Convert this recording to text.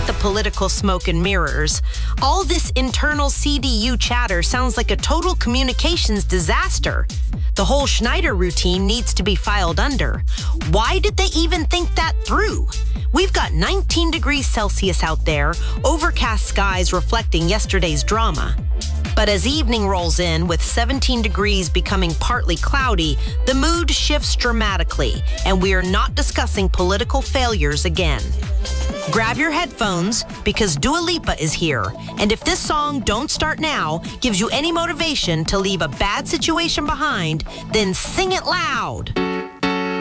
the political smoke and mirrors. All this internal CDU chatter sounds like a total communications disaster. The whole Schneider routine needs to be filed under. Why did they even think that through? We've got 19 degrees Celsius out there, overcast skies reflecting yesterday's drama. But as evening rolls in, with 17 degrees becoming partly cloudy, the mood shifts dramatically, and we are not discussing political failures again. Grab your headphones, because Dua Lipa is here, and if this song, Don't Start Now, gives you any motivation to leave a bad situation behind, then sing it loud.